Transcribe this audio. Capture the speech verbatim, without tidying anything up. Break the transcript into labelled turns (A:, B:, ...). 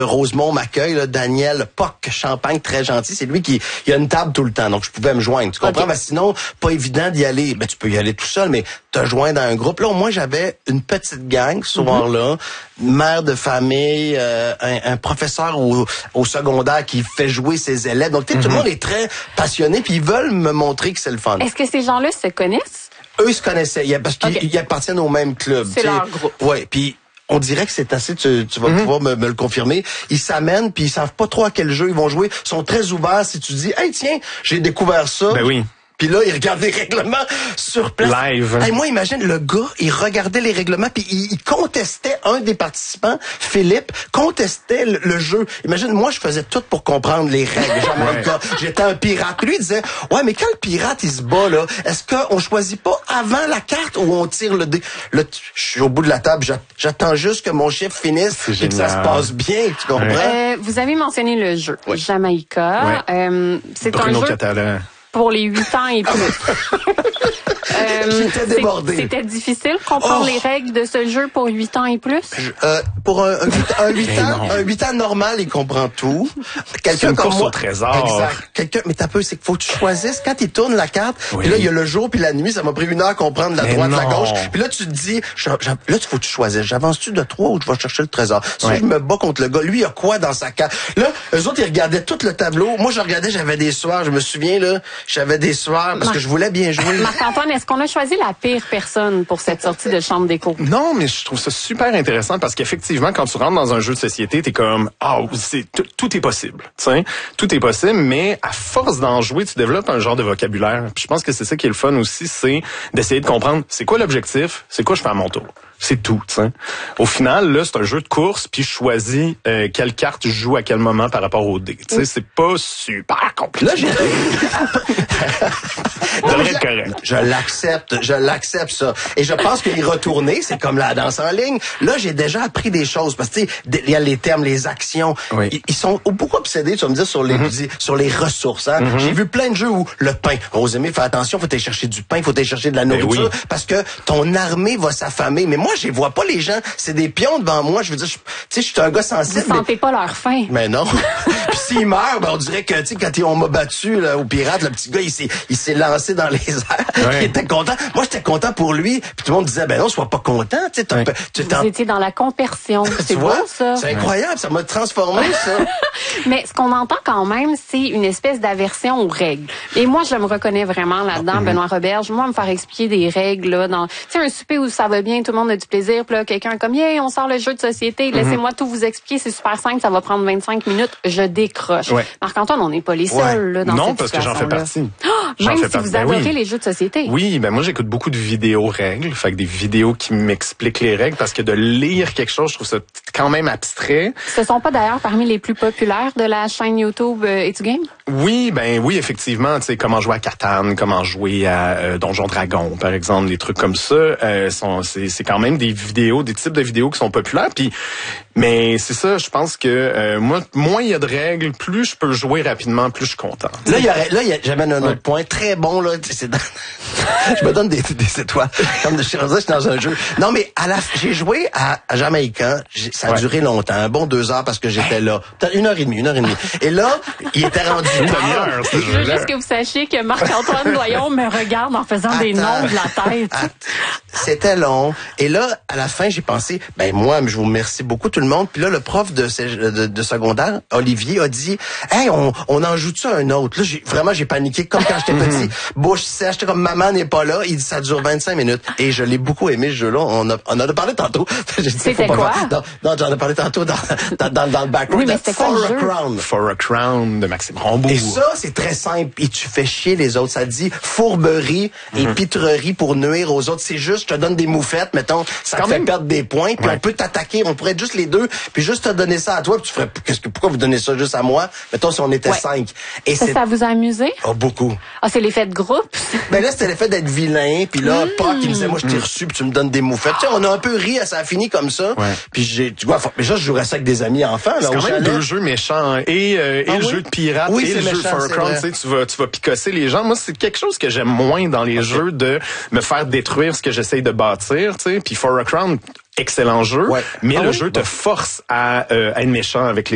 A: Rosemont m'accueille, là, Daniel Poc Champagne, très gentil. C'est lui qui il a une table tout le temps, donc je pouvais me joindre. Tu comprends? Okay. Ben, sinon, pas évident d'y aller. Ben, tu peux y aller tout seul, mais te joindre à un groupe. Là, au moins, j'avais une petite gang ce soir-là, mm-hmm. mère de famille, euh, un, un professeur au, au secondaire qui fait jouer ses élèves. Donc, tu sais, mm-hmm. tout le monde est très passionné, puis ils veulent me montrer que c'est le fun.
B: Est-ce que ces gens-là se connaissent?
A: Eux, ils se connaissaient, parce qu'ils okay. appartiennent au même club.
B: C'est leur groupe.
A: Ouais, puis on dirait que c'est assez, tu, tu vas mm-hmm. pouvoir me, me le confirmer. Ils s'amènent, puis ils savent pas trop à quel jeu ils vont jouer. Ils sont très ouverts. Si tu dis, hey, tiens, j'ai découvert ça.
C: Ben oui.
A: Puis là, il regarde les règlements sur place.
C: Live.
A: Hey, moi, imagine, le gars, il regardait les règlements, puis il, il contestait, un des participants, Philippe, contestait le, le jeu. Imagine, moi, je faisais tout pour comprendre les règles. Genre, ouais. gars, j'étais un pirate. Lui, il disait, ouais, mais quand le pirate, il se bat, là, est-ce qu'on choisit pas avant la carte ou on tire le dé? Là, je suis au bout de la table, j'attends juste que mon chiffre finisse et que ça se passe bien, tu comprends?
B: Euh, vous avez mentionné le jeu, ouais. Jamaïca. Ouais. Euh, c'est un jeu...
C: Catalan.
B: Pour les huit ans et plus.
A: euh, J'étais débordé.
B: C'était difficile de comprendre oh. les règles de ce jeu pour huit ans et plus?
A: Euh, pour un, un huit ans, un huit ans normal, il comprend tout.
C: Quelqu'un comme moi. Au trésor.
A: Exact. Quelqu'un, mais t'as peu, c'est qu'il faut que tu choisisses quand il tourne la carte. Oui. Puis là, il y a le jour puis la nuit. Ça m'a pris une heure à comprendre la mais droite, non. la gauche. Puis là, tu te dis, je, je, là, il faut que tu choisisses. J'avance-tu de trois ou je vais chercher le trésor? Si ouais. je me bats contre le gars, lui, il a quoi dans sa carte? Là, eux autres, ils regardaient tout le tableau. Moi, je regardais, j'avais des soirs. Je me souviens, là, j'avais des soirs parce Marc... que je voulais bien jouer.
B: Marc-Antoine, est-ce qu'on a choisi la pire personne pour cette sortie de chambre d'écho?
C: Non, mais je trouve ça super intéressant parce qu'effectivement, quand tu rentres dans un jeu de société, t'es comme, ah, oh, c'est t- tout est possible, tu sais, tout est possible, mais à force d'en jouer, tu développes un genre de vocabulaire. Puis je pense que c'est ça qui est le fun aussi, c'est d'essayer de comprendre c'est quoi l'objectif, c'est quoi je fais à mon tour. C'est tout, tu sais. Au final, là, c'est un jeu de course, puis je choisis euh, quelle carte je joue à quel moment par rapport au dé. Tu sais, c'est pas super compliqué.
A: Là, j'ai...
C: devrait être correct.
A: Je l'accepte, je l'accepte ça. Et je pense que y retourner, c'est comme la danse en ligne. Là, j'ai déjà appris des choses, parce que tu sais, il y a les termes, les actions. Oui. Ils, ils sont beaucoup obsédés, tu vas me dire, sur les mm-hmm. sur les ressources. Hein? Mm-hmm. J'ai vu plein de jeux où le pain. Rosemée, fais attention, faut aller chercher du pain, faut aller chercher de la nourriture, oui. parce que ton armée va s'affamer. Mais moi, je les vois pas, les gens. C'est des pions devant moi. Je veux dire, tu sais, je suis un gars sensible.
B: Vous sentez mais... pas leur faim.
A: Mais non. Puis s'ils meurent, ben, on dirait que, tu sais, quand on m'a battu, là, au pirate, le petit gars, il s'est, il s'est lancé dans les airs. Ouais. Il était content. Moi, j'étais content pour lui. Puis tout le monde disait, ben non, sois pas content. Tu sais, ouais.
B: tu Vous étiez dans la compersion. C'est beau, ça.
A: C'est incroyable. Ça m'a transformé, ça.
B: Mais ce qu'on entend quand même, c'est une espèce d'aversion aux règles. Et moi, je me reconnais vraiment là-dedans, mm-hmm. Benoît Roberge. Moi, me faire expliquer des règles, là, dans, tu sais, un souper où ça va bien, tout le monde a du plaisir, puis là, quelqu'un comme, yeah, on sort le jeu de société, laissez-moi mm-hmm. tout vous expliquer, c'est super simple, ça va prendre vingt-cinq minutes, je décroche. Ouais. Marc-Antoine, on n'est pas les seuls,
C: ouais.
B: là, dans
C: non,
B: cette
C: parce que j'en fais partie.
B: Oh, même si vous adorez ben oui. les jeux de société.
C: Oui, ben moi, j'écoute beaucoup de vidéos règles, fait que des vidéos qui m'expliquent les règles, parce que de lire quelque chose, je trouve ça quand même abstrait.
B: Ce sont pas d'ailleurs parmi les plus populaires de la chaîne YouTube euh, It's Game?
C: Oui, ben oui, effectivement, tu sais, comment jouer à Catan, comment jouer à euh, Donjon Dragon, par exemple, des trucs comme ça, euh, sont, c'est, c'est quand même des vidéos, des types de vidéos qui sont populaires, puis mais c'est ça, je pense que euh, moi, moins il y a de règles, plus je peux jouer rapidement, plus je suis content.
A: Là, il y aurait, là, j'amène un autre ouais. point très bon là, c'est dans... je me donne des, des étoiles, comme je suis dans un jeu. Non, mais à la, j'ai joué à, à Jamaïcain, ça a ouais. duré longtemps, un bon deux heures parce que j'étais là, une heure et demie, une heure et demie. Et là, il était rendu
C: une demi-heure.
B: Je veux juste que vous sachiez que Marc-Antoine Doyon me regarde en faisant Attends. des noms de la tête. Attends.
A: C'était long. Et là, à la fin, j'ai pensé, ben moi, je vous remercie beaucoup tout le monde. Puis là, le prof de, de, de secondaire, Olivier, a dit, hey, on, on en joue-tu un autre? Là, j'ai, vraiment, j'ai paniqué comme quand j'étais petit. Bouche sèche, j'étais comme maman n'est pas là. Il dit, ça dure vingt-cinq minutes. Et je l'ai beaucoup aimé, ce jeu-là. On, a, on en a parlé tantôt.
B: Dit, c'était quoi?
A: Non, non, j'en ai parlé tantôt dans, dans, dans, dans le background.
B: Oui, mais c'était quoi le jeu?
C: For a Crown. For a Crown de Maxime Rambourg.
A: Et ça, c'est très simple. Et tu fais chier les autres. Ça dit fourberie et mm-hmm. pitrerie pour nuire aux autres. C'est juste, je te donne des moufettes, mettons, ça te fait même... perdre des points, puis ouais. on peut t'attaquer. On pourrait être juste les deux, puis juste te donner ça à toi, puis tu ferais, qu'est-ce que, pourquoi vous donnez ça juste à moi? Mettons, si on était ouais. cinq.
B: Et ça, ça vous a amusé?
A: Oh, beaucoup.
B: Ah, c'est l'effet de groupe?
A: Ben là, c'était l'effet d'être vilain, puis là, mm. Pâques, il me disait, moi, je t'ai mm. reçu, puis tu me donnes des moufettes. Tu sais, on a un peu ri, ça a fini comme ça. Ouais. Puis j'ai, tu vois, mais ça, je jouerais ça avec des amis enfants, là.
C: C'est quand même deux jeux méchants, hein. Et, euh,
A: ah,
C: et le
A: oui?
C: jeu de pirate,
A: oui,
C: et le
A: méchant,
C: jeu For a Crown, tu sais, tu vas, tu vas picosser les gens. Moi, c'est quelque chose que j'aime moins dans les okay. jeux, de me faire détruire ce que j'essaye de bâtir, tu sais. Puis For a Crown, excellent jeu, ouais. mais ah, le oui? jeu te bon. force à, euh, à être méchant avec les